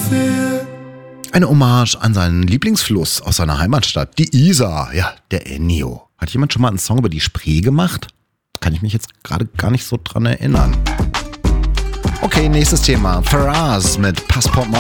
Eine Hommage an seinen Lieblingsfluss aus seiner Heimatstadt, die Isar. Ja, der Ennio. Hat jemand schon mal einen Song über die Spree gemacht? Kann ich mich jetzt gerade gar nicht so dran erinnern. Okay, nächstes Thema. Faraz mit Passport